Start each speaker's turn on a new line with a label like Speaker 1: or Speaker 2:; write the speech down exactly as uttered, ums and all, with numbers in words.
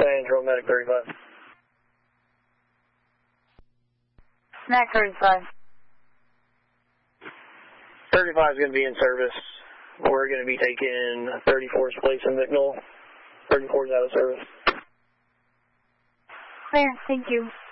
Speaker 1: San Angelo, Medic thirty-five.
Speaker 2: Mac thirty-five.
Speaker 1: thirty-five is going to be in service. We're going to be taking thirty-four's place in McNoll. thirty-four is out of service.
Speaker 2: Clear, thank you.